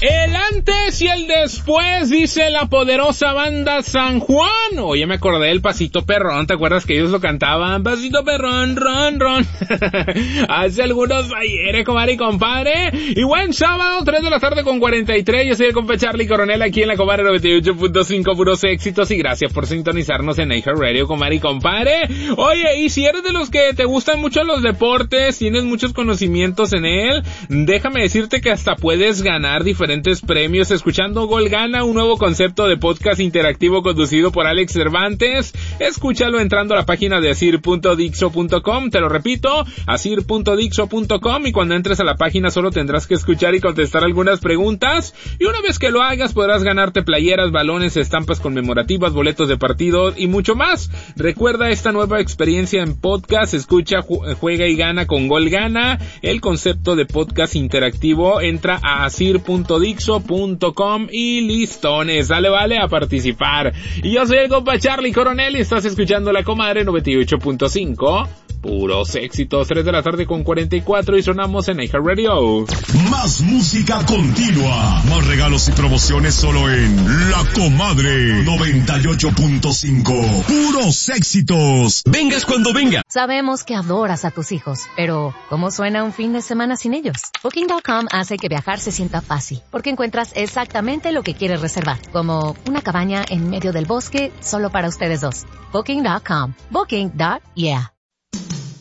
El antes y el después, dice la poderosa banda San Juan. Oye, me acordé del Pasito Perrón, ¿te acuerdas que ellos lo cantaban? Pasito Perrón, ron, ron. Hace algunos ayeres, comadre y compadre. Y buen sábado, 3 de la tarde con 43. Yo soy el compa Charlie Coronel aquí en la comadre 98.5, puros éxitos. Y gracias por sintonizarnos en iHeartRadio, comadre y compadre. Oye, y si eres de los que te gustan mucho los deportes, tienes muchos conocimientos en él, déjame decirte que hasta puedes ganar diferentes premios escuchando Gol Gana, un nuevo concepto de podcast interactivo conducido por Alex Cervantes. Escúchalo entrando a la página de asir.dixo.com, te lo repito, asir.dixo.com, y cuando entres a la página solo tendrás que escuchar y contestar algunas preguntas, y una vez que lo hagas podrás ganarte playeras, balones, estampas conmemorativas, boletos de partido y mucho más. Recuerda esta nueva experiencia en podcast, escucha, juega y gana con Gol Gana, el concepto de podcast interactivo. Entra a asir.dixo.com y listones, dale vale a participar. Y yo soy el compa Charlie Coronel y estás escuchando la comadre 98.5, puros éxitos. 3 de la tarde con 44 y sonamos en iHeartRadio. Más música continua, más regalos y promociones solo en La Comadre 98.5, puros éxitos. Vengas cuando venga. Sabemos que adoras a tus hijos, pero ¿cómo suena un fin de semana sin ellos? Booking.com hace que viajar se sienta fácil, porque encuentras exactamente lo que quieres reservar, como una cabaña en medio del bosque solo para ustedes dos. Booking.com. Booking.yeah.